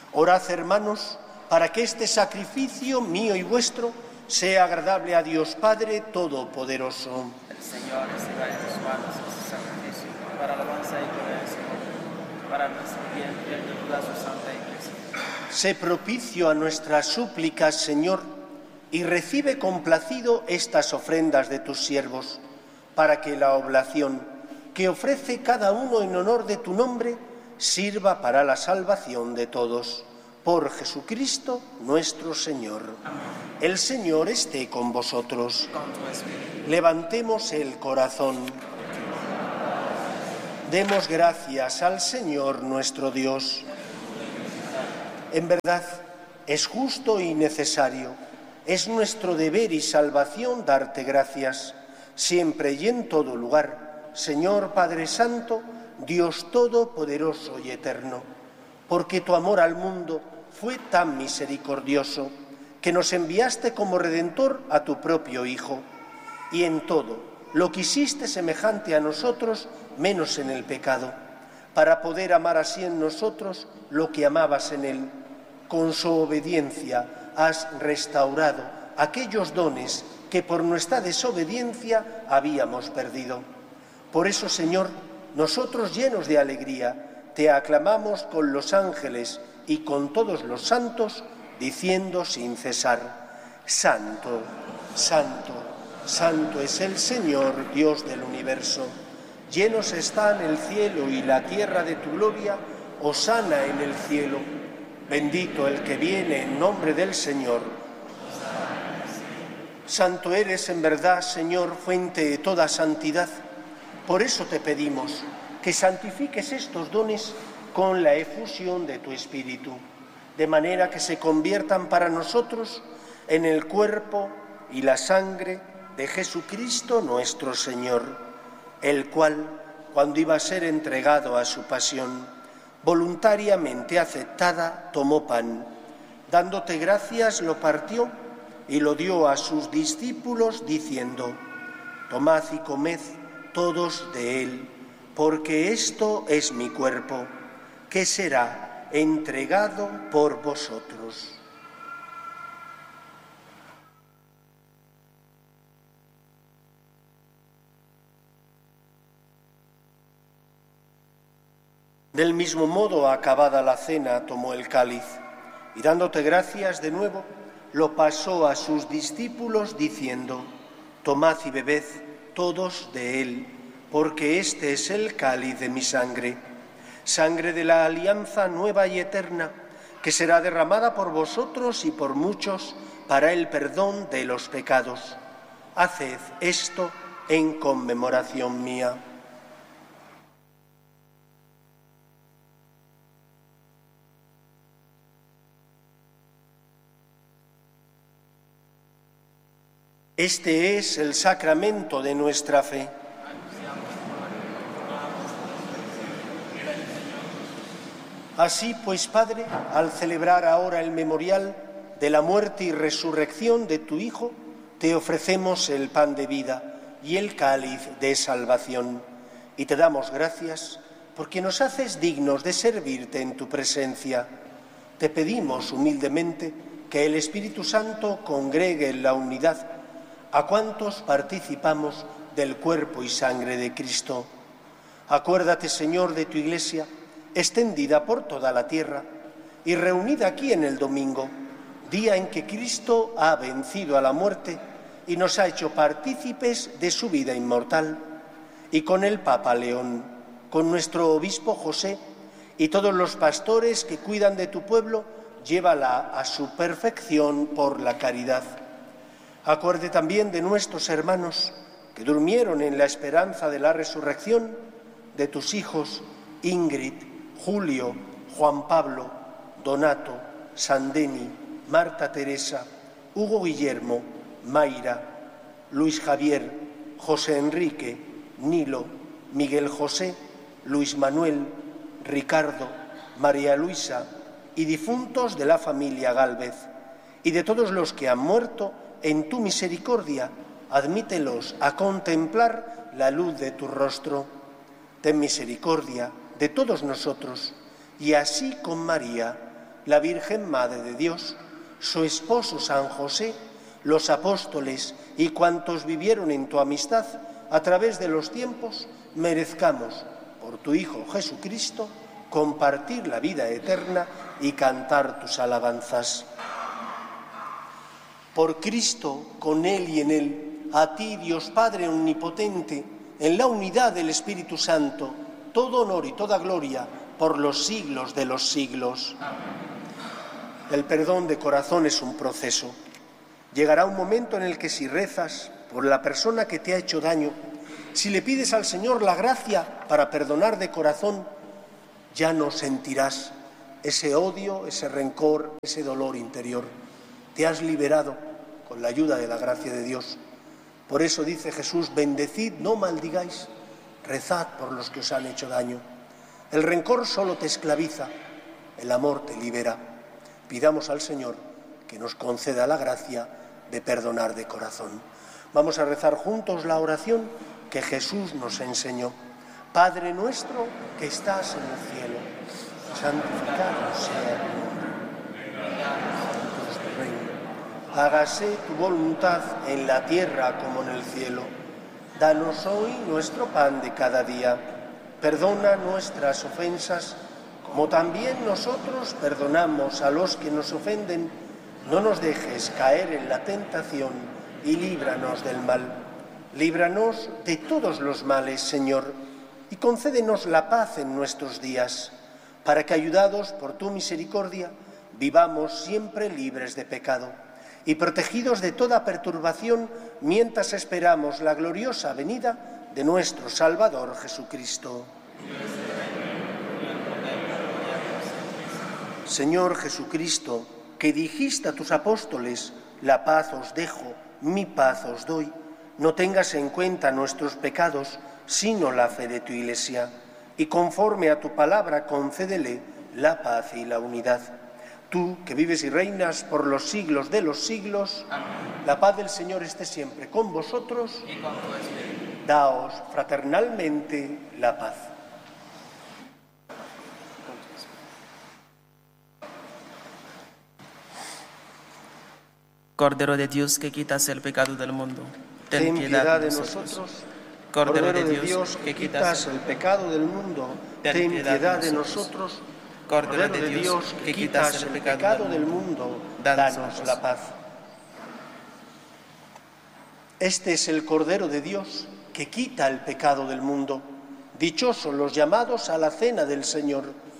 Orad, hermanos, para que este sacrificio mío y vuestro sea agradable a Dios Padre Todopoderoso. El Señor reciba en tus manos este sacrificio para alabanza y gloria del Señor, para nuestro bien y el de toda su santa Iglesia. Sé propicio a nuestras súplicas, Señor, y recibe complacido estas ofrendas de tus siervos, para que la oblación que ofrece cada uno en honor de tu nombre sirva para la salvación de todos. Por Jesucristo nuestro Señor. Amén. El Señor esté con vosotros. Con tu espíritu. Levantemos el corazón. Demos gracias al Señor nuestro Dios. En verdad, es justo y necesario, es nuestro deber y salvación darte gracias, siempre y en todo lugar, Señor Padre Santo, Dios Todopoderoso y Eterno, porque tu amor al mundo fue tan misericordioso que nos enviaste como Redentor a tu propio Hijo, y en todo lo quisiste semejante a nosotros, menos en el pecado, para poder amar así en nosotros lo que amabas en Él. Con su obediencia has restaurado aquellos dones que por nuestra desobediencia habíamos perdido. Por eso, Señor, nosotros llenos de alegría te aclamamos con los ángeles y con todos los santos, diciendo sin cesar: Santo, Santo, Santo es el Señor, Dios del universo. Llenos están el cielo y la tierra de tu gloria, hosana en el cielo. Bendito el que viene en nombre del Señor. Santo eres en verdad, Señor, fuente de toda santidad. Por eso te pedimos que santifiques estos dones con la efusión de tu Espíritu, de manera que se conviertan para nosotros en el cuerpo y la sangre de Jesucristo nuestro Señor, el cual, cuando iba a ser entregado a su pasión, voluntariamente aceptada, tomó pan, dándote gracias, lo partió y lo dio a sus discípulos, diciendo: Tomad y comed todos de él, porque esto es mi cuerpo, que será entregado por vosotros. Del mismo modo, acabada la cena, tomó el cáliz y, dándote gracias de nuevo, lo pasó a sus discípulos, diciendo: Tomad y bebed todos de él, porque este es el cáliz de mi sangre, sangre de la alianza nueva y eterna, que será derramada por vosotros y por muchos para el perdón de los pecados. Haced esto en conmemoración mía. Este es el sacramento de nuestra fe. Así pues, Padre, al celebrar ahora el memorial de la muerte y resurrección de tu Hijo, te ofrecemos el pan de vida y el cáliz de salvación, y te damos gracias porque nos haces dignos de servirte en tu presencia. Te pedimos humildemente que el Espíritu Santo congregue en la unidad a cuantos participamos del cuerpo y sangre de Cristo. Acuérdate, Señor, de tu Iglesia, extendida por toda la tierra y reunida aquí en el domingo, día en que Cristo ha vencido a la muerte y nos ha hecho partícipes de su vida inmortal, y con el Papa León, con nuestro obispo José y todos los pastores que cuidan de tu pueblo, llévala a su perfección por la caridad. Acuerde también de nuestros hermanos que durmieron en la esperanza de la resurrección, de tus hijos Ingrid, Julio, Juan Pablo, Donato, Sandeni, Marta Teresa, Hugo Guillermo, Mayra, Luis Javier, José Enrique, Nilo, Miguel José, Luis Manuel, Ricardo, María Luisa y difuntos de la familia Gálvez, y de todos los que han muerto, en tu misericordia, admítelos a contemplar la luz de tu rostro. Ten misericordia de todos nosotros, y así con María, la Virgen Madre de Dios, su esposo San José, los apóstoles y cuantos vivieron en tu amistad a través de los tiempos, merezcamos, por tu Hijo Jesucristo, compartir la vida eterna y cantar tus alabanzas. Por Cristo, con Él y en Él, a ti, Dios Padre omnipotente, en la unidad del Espíritu Santo, todo honor y toda gloria por los siglos de los siglos. El perdón de corazón es un proceso. Llegará un momento en el que si rezas por la persona que te ha hecho daño, si le pides al Señor la gracia para perdonar de corazón, ya no sentirás ese odio, ese rencor, ese dolor interior. Te has liberado con la ayuda de la gracia de Dios. Por eso dice Jesús: bendecid, no maldigáis, rezad por los que os han hecho daño. El rencor solo te esclaviza, el amor te libera. Pidamos al Señor que nos conceda la gracia de perdonar de corazón. Vamos a rezar juntos la oración que Jesús nos enseñó. Padre nuestro que estás en el cielo, santificado sea tu nombre. Venga tu reino. Hágase tu voluntad en la tierra como en el cielo. Danos hoy nuestro pan de cada día. Perdona nuestras ofensas, como también nosotros perdonamos a los que nos ofenden. No nos dejes caer en la tentación y líbranos del mal. Líbranos de todos los males, Señor, y concédenos la paz en nuestros días, para que, ayudados por tu misericordia, vivamos siempre libres de pecado y protegidos de toda perturbación mientras esperamos la gloriosa venida de nuestro Salvador Jesucristo. Señor Jesucristo, que dijiste a tus apóstoles: la paz os dejo, mi paz os doy, no tengas en cuenta nuestros pecados, sino la fe de tu Iglesia, y conforme a tu palabra concédele la paz y la unidad. Tú, que vives y reinas por los siglos de los siglos, amén. La paz del Señor esté siempre con vosotros y con tu espíritu. Daos fraternalmente la paz. Cordero de Dios, que quitas el pecado del mundo, ten piedad de nosotros. Cordero de Dios, que quitas el pecado del mundo, ten piedad de nosotros. Cordero de Dios, que quitas el pecado del mundo, danos la paz. Este es el Cordero de Dios, que quita el pecado del mundo. Dichosos los llamados a la cena del Señor.